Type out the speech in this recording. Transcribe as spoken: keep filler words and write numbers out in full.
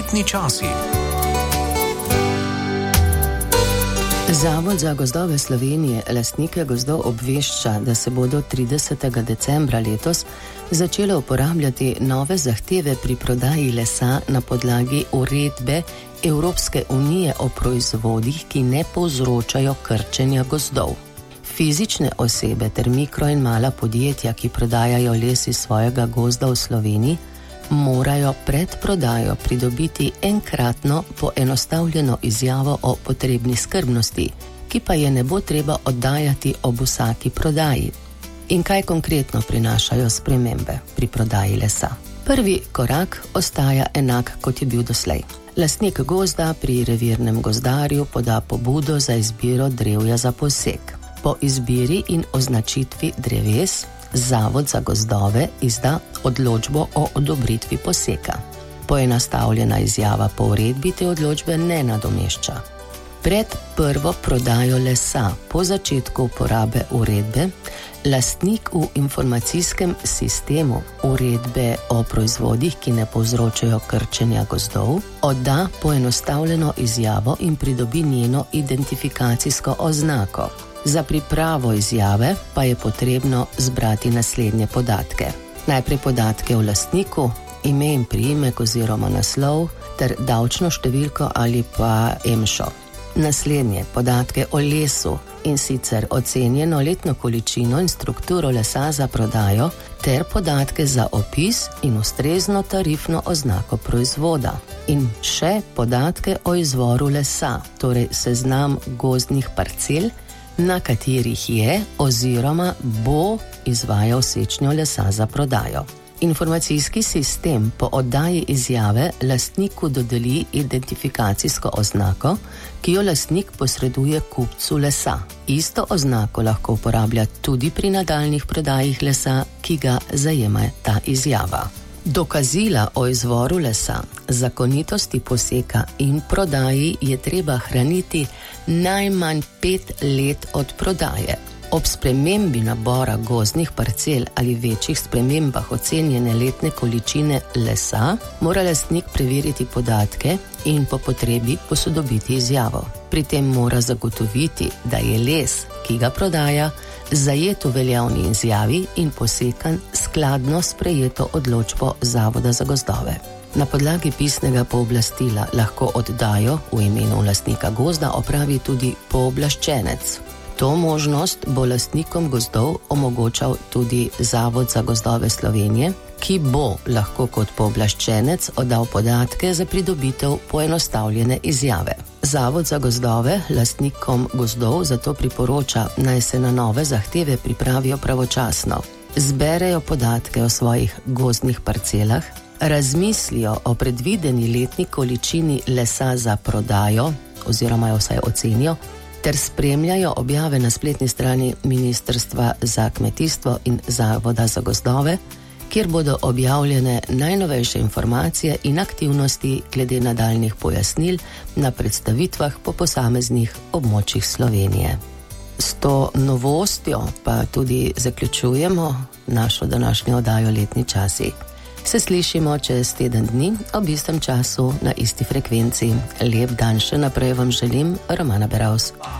Letni časi. Zavod za gozdove Slovenije lastnike gozdov obvešča, da se bodo tridesetega decembra letos začele uporabljati nove zahteve pri prodaji lesa na podlagi uredbe Evropske unije o proizvodih, ki ne povzročajo krčenja gozdov. Fizične osebe ter mikro in mala podjetja, ki prodajajo les iz svojega gozda v Sloveniji, morajo pred prodajo pridobiti enkratno poenostavljeno izjavo o potrebni skrbnosti, ki pa je ne bo treba oddajati ob vsaki prodaji. In kaj konkretno prinašajo spremembe pri prodaji lesa? Prvi korak ostaja enak, kot je bil doslej. Lastnik gozda pri revirnem gozdarju poda pobudo za izbiro drevja za posek. Po izbiri in označitvi dreves Zavod za gozdove izda odločbo o odobritvi poseka. Poenostavljena izjava po uredbi te odločbe ne nadomešča. Pred prvo prodajo lesa po začetku uporabe uredbe, lastnik v informacijskem sistemu uredbe o proizvodih, ki ne povzročajo krčenja gozdov, odda poenostavljeno izjavo in pridobi njeno identifikacijsko oznako. Za pripravo izjave pa je potrebno zbrati naslednje podatke. Najprej podatke o lastniku, ime in priimek oziroma naslov ter davčno številko ali pa emšo. Naslednje podatke o lesu, in sicer ocenjeno letno količino in strukturo lesa za prodajo ter podatke za opis in ustrezno tarifno oznako proizvoda. In še podatke o izvoru lesa, torej seznam gozdnih parcel, na katerih je oziroma bo izvajal sečnjo lesa za prodajo. Informacijski sistem po oddaji izjave lastniku dodeli identifikacijsko oznako, ki jo lastnik posreduje kupcu lesa. Isto oznako lahko uporablja tudi pri nadaljnjih prodajih lesa, ki ga zajema ta izjava. Dokazila o izvoru lesa, zakonitosti poseka in prodaji je treba hraniti najmanj pet let od prodaje. Ob spremembi nabora gozdnih parcel ali večjih spremembah ocenjene letne količine lesa, mora lastnik preveriti podatke in po potrebi posodobiti izjavo. Pri tem mora zagotoviti, da je les, ki ga prodaja, zajet v veljavni izjavi in posekan skladno s prejeto odločbo Zavoda za gozdove. Na podlagi pisnega pooblastila lahko oddajo v imenu lastnika gozda opravi tudi pooblaščenec. To možnost bo lastnikom gozdov omogočal tudi Zavod za gozdove Slovenije, ki bo lahko kot pooblaščenec oddal podatke za pridobitev poenostavljene izjave. Zavod za gozdove lastnikom gozdov zato priporoča, naj se na nove zahteve pripravijo pravočasno. Zberejo podatke o svojih gozdnih parcelah, razmislijo o predvideni letni količini lesa za prodajo oziroma jo vsaj ocenijo, ter spremljajo objave na spletni strani Ministrstva za kmetijstvo in Zavoda za gozdove, kjer bodo objavljene najnovejše informacije in aktivnosti glede nadaljnjih pojasnil na predstavitvah po posameznih območjih Slovenije. S to novostjo pa tudi zaključujemo našo današnjo oddajo Letni časi. Se slišimo čez teden dni ob istem času na isti frekvenci. Lep dan še naprej vam želim, Romana Beravs.